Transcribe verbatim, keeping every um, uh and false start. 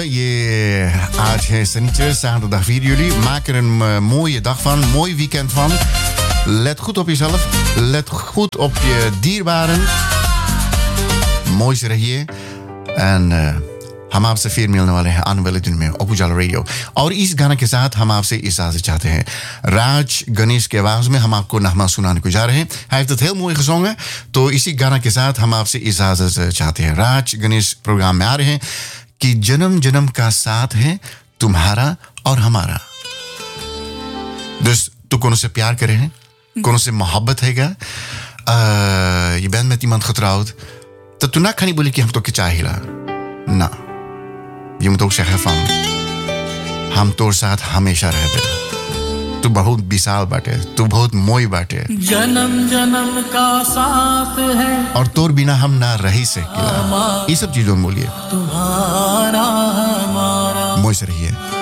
Je आज है शनिचर, zaterdag vier juli. Maak er een uh, mooie dag van, mooi weekend van. Let goed op jezelf. Let goed op je dierbaren. Mooi से रहिए. En uh, हम आपसे फिर मिलने वाले हैं आने वाले दिन में उजाला रेडियो. और इस गाने के साथ हम आपसे इजाजत चाहते हैं. राज गणेश के आवाज में हम आपको नगमा सुनाने को जा रहे हैं. Hij heeft het heel mooi gezongen. तो इसी गाने के साथ हम आपसे इजाजत चाहते हैं. राज गणेश प्रोग्राम में आ रहे हैं कि जन्म जन्म का साथ है तुम्हारा और हमारा. Dus toen kon ze प्यार करे हैं, kon ze mohabbat हैगा. Uh, je bent met iemand getrouwd. Dat toen kan niet बोली कि हम तो के चाहिला. ना. Je moet ook zeggen van हम तोर साथ हमेशा रहेंगे. तू बहुत विशाल बाटे, तू बहुत मोई बाटे. जन्म जन्म का साथ है और तोर बिना हम ना रह ही सकेला. ये सब चीजों में बोलिए. तुम्हारा हमारा मोई से रहिए.